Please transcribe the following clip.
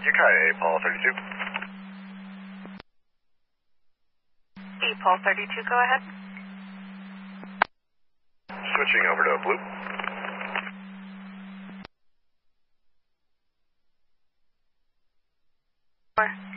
UK, Paul 32. Paul 32, go ahead. Switching over to Blue. Where?